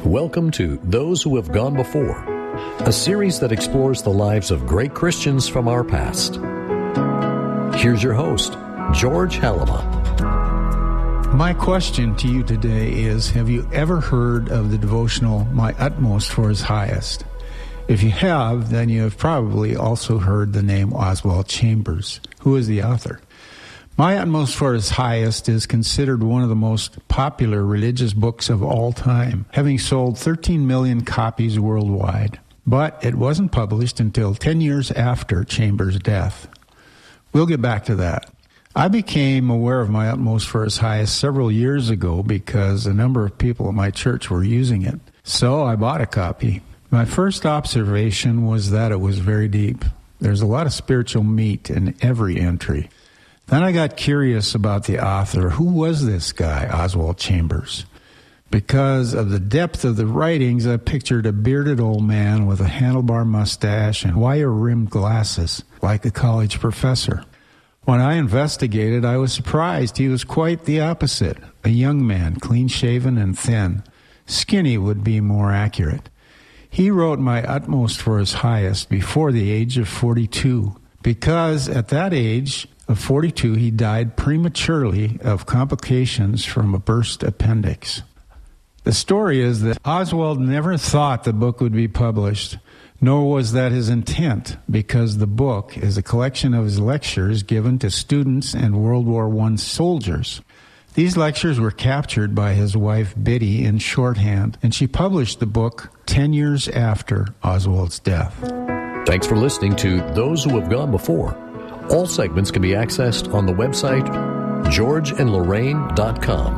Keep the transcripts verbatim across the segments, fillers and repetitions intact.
Welcome to Those Who Have Gone Before, a series that explores the lives of great Christians from our past. Here's your host, George Halama. My question to you today is, have you ever heard of the devotional, My Utmost for His Highest? If you have, then you have probably also heard the name Oswald Chambers. Who is the author? My Utmost for His Highest is considered one of the most popular religious books of all time, having sold thirteen million copies worldwide. But it wasn't published until ten years after Chambers' death. We'll get back to that. I became aware of My Utmost for His Highest several years ago because a number of people at my church were using it. So I bought a copy. My first observation was that it was very deep. There's a lot of spiritual meat in every entry. Then I got curious about the author. Who was this guy, Oswald Chambers? Because of the depth of the writings, I pictured a bearded old man with a handlebar mustache and wire-rimmed glasses, like a college professor. When I investigated, I was surprised. He was quite the opposite. A young man, clean-shaven and thin. Skinny would be more accurate. He wrote My Utmost for His Highest before the age of forty-two, because at that age of forty-two, he died prematurely of complications from a burst appendix. The story is that Oswald never thought the book would be published, nor was that his intent, because the book is a collection of his lectures given to students and World War One soldiers. These lectures were captured by his wife Biddy in shorthand, and she published the book ten years after Oswald's death. Thanks for listening to Those Who Have Gone Before. All segments can be accessed on the website george and lorraine dot com.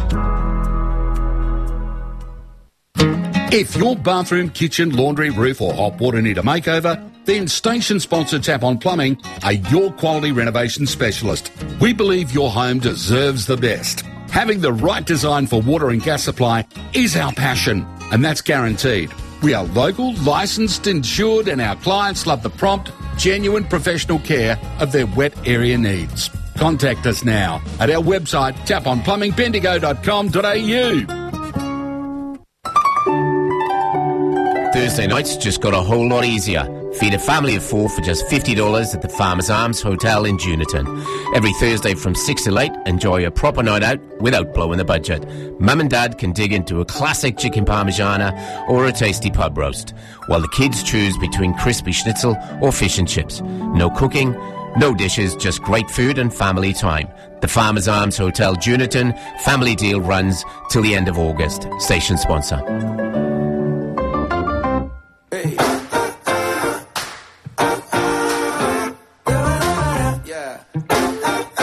If your bathroom, kitchen, laundry, roof or hot water need a makeover, then station-sponsored Tap On Plumbing are your quality renovation specialist. We believe your home deserves the best. Having the right design for water and gas supply is our passion, and that's guaranteed. We are local, licensed, insured, and our clients love the prompt, genuine professional care of their wet area needs. Contact us now at our website, tap on plumbing bendigo dot com dot a u. Thursday nights just got a whole lot easier. Feed a family of four for just fifty dollars at the Farmers Arms Hotel in Juniton. Every Thursday from six till eight, enjoy a proper night out without blowing the budget. Mum and Dad can dig into a classic chicken parmigiana or a tasty pub roast, while the kids choose between crispy schnitzel or fish and chips. No cooking, no dishes, just great food and family time. The Farmers Arms Hotel Juniton family deal runs till the end of August. Station sponsor.